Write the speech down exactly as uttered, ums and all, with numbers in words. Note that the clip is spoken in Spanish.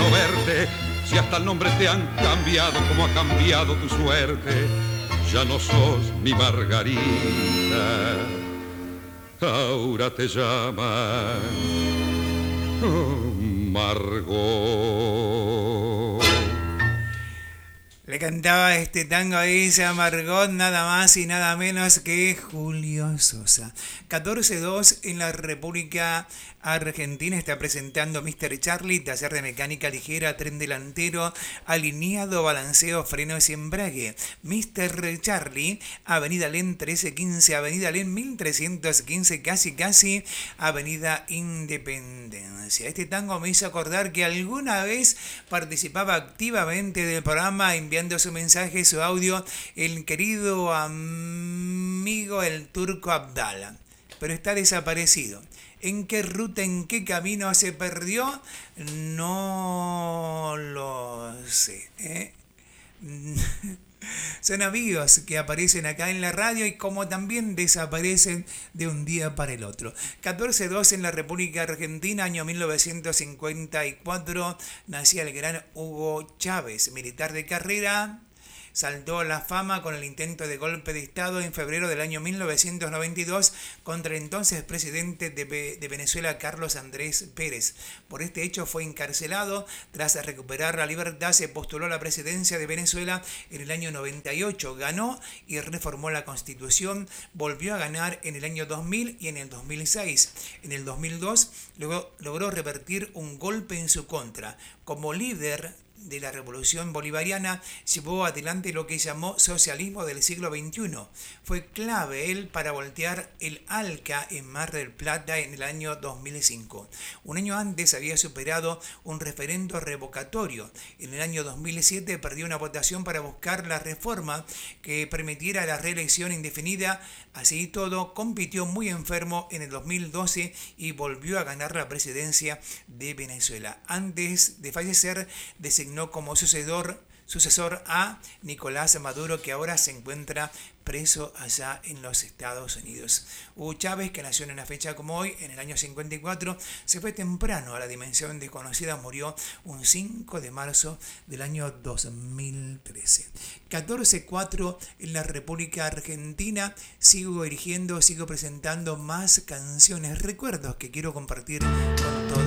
no verte, si hasta el nombre te han cambiado como ha cambiado tu suerte. Ya no sos mi Margarita, ahora te llaman Margot. Le cantaba este tango a ella, Margot, nada más y nada menos que Julio Sosa. catorce dos en la República Argentina está presentando míster Charlie, taller de mecánica ligera, tren delantero, alineado, balanceo, frenos y embrague. míster Charlie, Avenida Len trece quince, Avenida Len mil trescientos quince, casi casi, Avenida Independencia. Este tango me hizo acordar que alguna vez participaba activamente del programa enviando su mensaje, su audio, el querido amigo el Turco Abdala, pero está desaparecido. ¿En qué ruta, en qué camino se perdió? No lo sé, ¿eh? Son amigos que aparecen acá en la radio y como también desaparecen de un día para el otro. catorce dos en la República Argentina, año mil novecientos cincuenta y cuatro, nacía el gran Hugo Chávez, militar de carrera. Saltó a la fama con el intento de golpe de Estado en febrero del año mil novecientos noventa y dos contra el entonces presidente de, de Venezuela, Carlos Andrés Pérez. Por este hecho fue encarcelado. Tras recuperar la libertad, se postuló a la presidencia de Venezuela en el año noventa y ocho. Ganó y reformó la Constitución. Volvió a ganar en el año dos mil y en el dos mil seis. En el dos mil dos luego logró revertir un golpe en su contra. Como líder de la Revolución Bolivariana, llevó adelante lo que llamó socialismo del siglo veintiuno. Fue clave él para voltear el ALCA en Mar del Plata en el año dos mil cinco. Un año antes había superado un referendo revocatorio. En el año dos mil siete perdió una votación para buscar la reforma que permitiera la reelección indefinida. Así y todo, compitió muy enfermo en el dos mil doce y volvió a ganar la presidencia de Venezuela. Antes de fallecer, designó como sucesor, sucesor a Nicolás Maduro, que ahora se encuentra preso allá en los Estados Unidos. Hugo Chávez, que nació en una fecha como hoy, en el año cincuenta y cuatro, se fue temprano a la dimensión desconocida, murió un cinco de marzo del año dos mil trece. catorce cuatro en la República Argentina, sigo eligiendo, sigo presentando más canciones, recuerdos que quiero compartir con todos.